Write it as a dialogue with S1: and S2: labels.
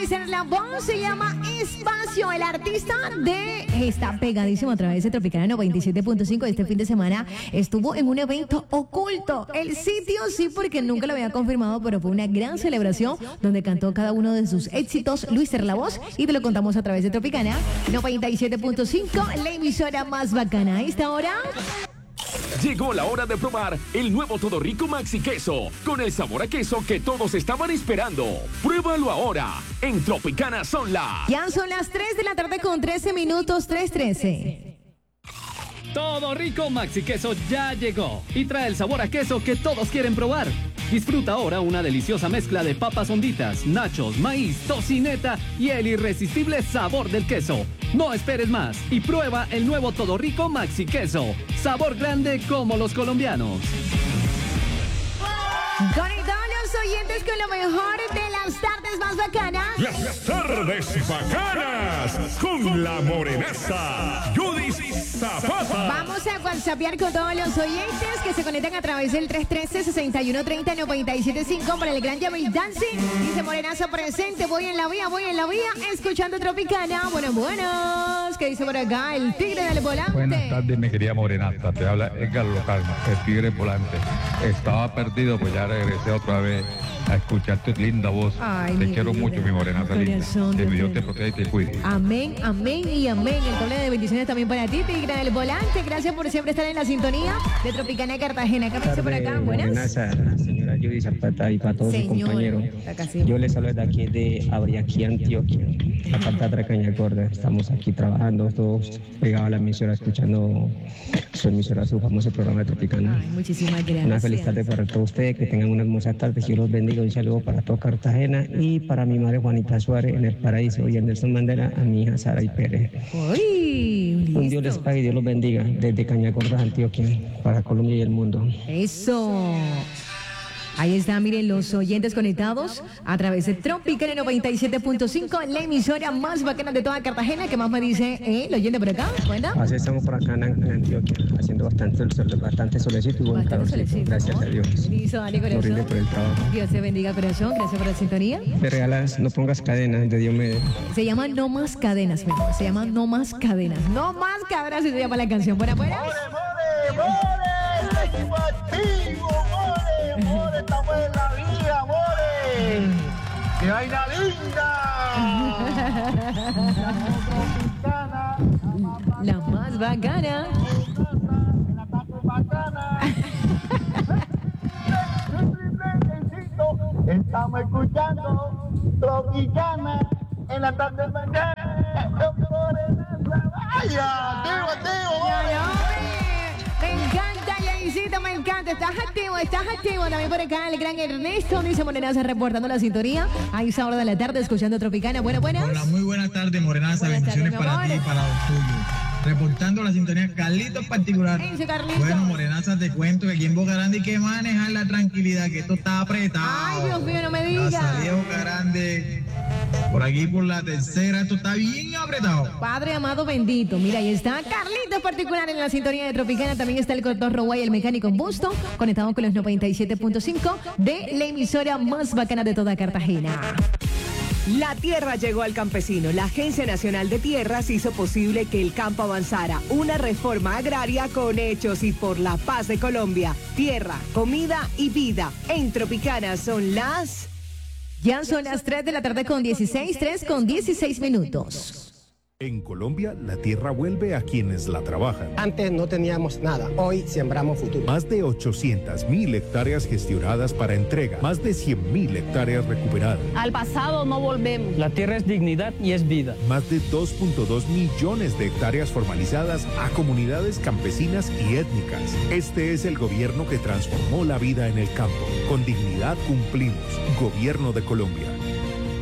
S1: Luis La Voz, se llama Espacio. El artista está pegadísimo a través de Tropicana 97.5. Este fin de semana estuvo en un evento oculto. El sitio sí, porque nunca lo había confirmado, pero fue una gran celebración donde cantó cada uno de sus éxitos Luis La Voz, y te lo contamos a través de Tropicana 97.5, la emisora más bacana. A esta hora
S2: llegó la hora de probar el nuevo Todo Rico Maxi Queso, con el sabor a queso que todos estaban esperando. Pruébalo ahora en Tropicana
S1: Ya son las 3 de la tarde con 13 minutos, 3:13.
S3: Todo Rico Maxi Queso ya llegó y trae el sabor a queso que todos quieren probar. Disfruta ahora una deliciosa mezcla de papas honditas, nachos, maíz, tocineta y el irresistible sabor del queso. No esperes más y prueba el nuevo Todo Rico Maxi Queso. Sabor grande como los colombianos.
S1: Conectados los oyentes con lo mejor de las tardes más bacanas.
S4: Las tardes bacanas con la morenaza Judith Zapata.
S1: Vamos a whatsappear con todos los oyentes que se conectan a través del 313-6130-975 para el gran Yamil Dancing. Dice Morenaza presente, voy en la vía, escuchando Tropicana. Buenos. ¿Qué dice por acá? El tigre del volante.
S5: Buenas tardes, mi querida Morenaza. Te habla Edgar Locarno, el tigre del volante. Estaba perdido, pues ya regresé otra vez a escuchar tu linda voz.
S1: Ay,
S5: te quiero mucho, mi Morenaza linda. Que Dios te proteja y te cuide.
S1: Amén, amén y amén. El doble de bendiciones también para ti, tigre del volante. Gracias por siempre estar en la sintonía de Tropicana Cartagena. ¿Qué me dice por acá? Buenas.
S6: Morenaza, señora Judith Zapata, y para todos sus compañeros. Yo les hablo de aquí de Abriaquí, Antioquia, la Cartatra Caña Gorda. Estamos aquí trabajando, todos pegados a la emisora, escuchando su emisora, su famoso programa de Tropicana.
S1: Ay, muchísimas gracias.
S6: Una feliz tarde para todos ustedes, que tengan una hermosa tarde, que Dios los bendiga. Un saludo para toda Cartagena y para mi madre Juanita Suárez en el Paraíso, y en Nelson Mandela a mi hija Sara y Pérez.
S1: Uy,
S6: un Dios les pague y Dios los bendiga desde Caña Gorda, Antioquia, para Colombia y el mundo.
S1: Eso. Ahí está, miren, los oyentes conectados a través de Tropicana 97.5, la emisora más bacana de toda Cartagena. ¿Qué más me dice el oyente por acá? ¿Cuenta?
S6: Así estamos por acá en Antioquia, haciendo bastante solecito y buen calorcito. Gracias a Dios.
S1: Listo, dale,
S6: Nos
S1: corazón.
S6: rinde por el trabajo.
S1: Dios te bendiga, corazón. Gracias por la sintonía.
S6: Me regalas, no pongas cadenas de Diomedes.
S1: Se llama No Más Cadenas, mi amor. Se llama No Más Cadenas. No Más Cadenas, se llama la canción. Buena, buena.
S7: ¡More! ¡Equipo activo! ¡More! ¡Estamos en la vida, more! ¡Qué vaina linda!
S1: La más bacana.
S7: La más bacana. Estamos escuchando Tropicana en la tarde mañana. ¡Vaya! ¡Activo!
S1: Me encanta, Yaisito, me encanta. Estás activo. También por acá el gran Ernesto, dice Morenaza, reportando la sintonía a esa hora de la tarde, escuchando Tropicana. Buenas.
S8: Hola, muy buenas tardes, Morenaza. Bendiciones para ti y para los tuyos. Reportando la sintonía, Carlitos particular.
S1: Carlitos.
S8: Bueno, Morenaza, te cuento que aquí en Boca Grande hay que manejar la tranquilidad, que esto está apretado.
S1: Ay, Dios mío, no me digas.
S8: La salida de Boca Grande, por aquí por la tercera, esto está bien apretado.
S1: Padre amado bendito. Mira, ahí está Carlitos particular en la sintonía de Tropicana. También está el Cotorro Guay, el mecánico Busto, conectado con los 97.5 de la emisora más bacana de toda Cartagena.
S9: La tierra llegó al campesino. La Agencia Nacional de Tierras hizo posible que el campo avanzara. Una reforma agraria con hechos y por la paz de Colombia. Tierra, comida y vida. En Tropicana son las...
S1: Ya son las 3 de la tarde con 16 minutos.
S4: En Colombia, la tierra vuelve a quienes la trabajan.
S10: Antes no teníamos nada, hoy sembramos futuro.
S4: Más de 800.000 hectáreas gestionadas para entrega, más de 100.000 hectáreas recuperadas.
S11: Al pasado no volvemos.
S12: La tierra es dignidad y es vida.
S4: Más de 2.2 millones de hectáreas formalizadas a comunidades campesinas y étnicas. Este es el gobierno que transformó la vida en el campo. Con dignidad cumplimos. Gobierno de Colombia.